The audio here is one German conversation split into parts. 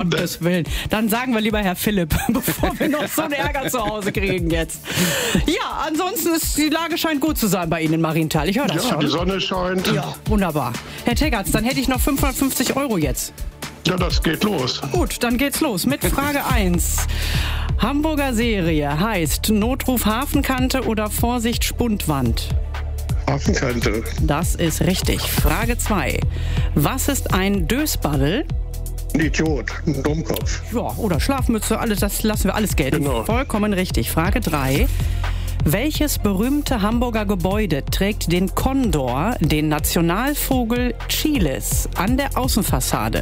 Gottes Willen. Dann sagen wir lieber Herr Philipp, bevor wir noch so einen Ärger zu Hause kriegen jetzt. Ja, ansonsten ist die Lage scheint gut zu sein bei Ihnen in Marienthal. Ich höre das schon. Die Sonne scheint. Ja, wunderbar. Herr Teggerts, dann hätte ich noch 550 € jetzt. Ja, das geht los. Gut, dann geht's los mit Frage 1. Hamburger Serie heißt Notruf Hafenkante oder Vorsicht Spundwand? Hafenkante. Das ist richtig. Frage 2. Was ist ein Dösbaddel? Ein Idiot, ein Dummkopf. Ja, oder Schlafmütze, alles, das lassen wir alles gelten. Genau. Vollkommen richtig. Frage 3. Welches berühmte Hamburger Gebäude trägt den Kondor, den Nationalvogel Chiles, an der Außenfassade?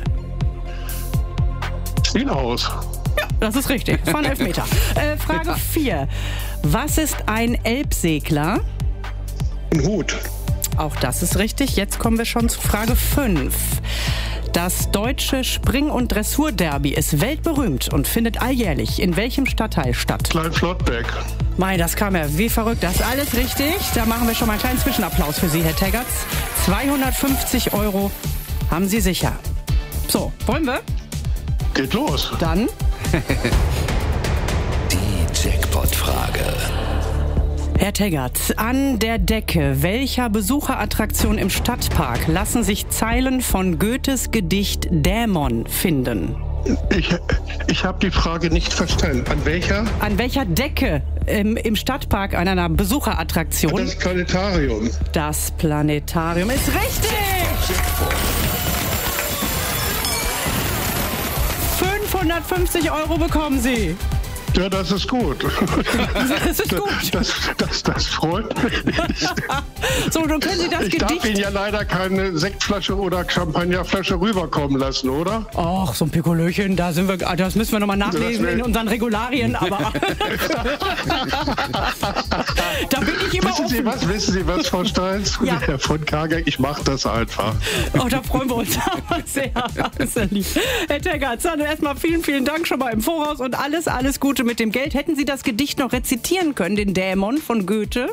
Spielhaus. Ja, das ist richtig. Das waren 11 Meter. Frage 4. Was ist ein Elbsegler? Ein Hut. Auch das ist richtig. Jetzt kommen wir schon zu Frage 5. Das deutsche Spring- und Dressurderby ist weltberühmt und findet alljährlich in welchem Stadtteil statt? Klein-Flottbeck. Mei, das kam ja wie verrückt. Das ist alles richtig. Da machen wir schon mal einen kleinen Zwischenapplaus für Sie, Herr Teggerts. 250 € haben Sie sicher. So, wollen wir? Geht los. Dann Die Jackpot-Frage. Herr Teggerts, an der Decke welcher Besucherattraktion im Stadtpark lassen sich Zeilen von Goethes Gedicht Dämon finden? Ich habe die Frage nicht verstanden. An welcher? An welcher Decke im Stadtpark an einer Besucherattraktion? Das Planetarium. Das Planetarium ist richtig! 550 € bekommen Sie. Ja, das ist gut. Das ist gut. Das freut mich. So, dann können Sie das Ich darf Gedicht... Ihnen ja leider keine Sektflasche oder Champagnerflasche rüberkommen lassen, oder? Ach, so ein Pikolöchen, das müssen wir nochmal nachlesen in unseren Regularien, aber da bin ich immer offen. Wissen Sie was, Frau Steins? Ja. Herr von Kager, ich mache das einfach. Oh, da freuen wir uns aber sehr. Sehr lieb. Herr Teggerts, dann erstmal vielen, vielen Dank schon mal im Voraus und alles Gute mit dem Geld. Hätten Sie das Gedicht noch rezitieren können, den Dämon von Goethe?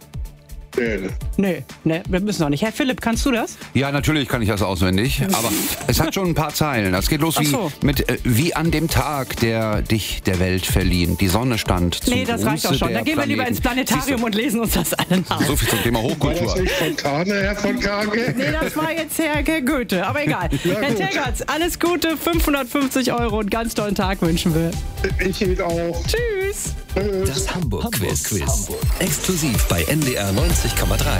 Nee, wir müssen noch nicht. Herr Philipp, kannst du das? Ja, natürlich kann ich das auswendig, aber es hat schon ein paar Zeilen. Das geht los wie an dem Tag, der dich der Welt verliehen. Die Sonne stand zum Nee, das reicht doch schon. Da gehen wir lieber ins Planetarium und lesen uns das alle nach. So viel zum Thema Hochkultur. War das nicht Fontane, Herr von Kager? Nee, das war jetzt Herr Goethe, aber egal. Ja, Herr Teggerts, alles Gute, 550 € und ganz tollen Tag wünschen wir. Ich Ihnen auch. Tschüss. Das Hamburg-Quiz. Exklusiv bei NDR 90,3.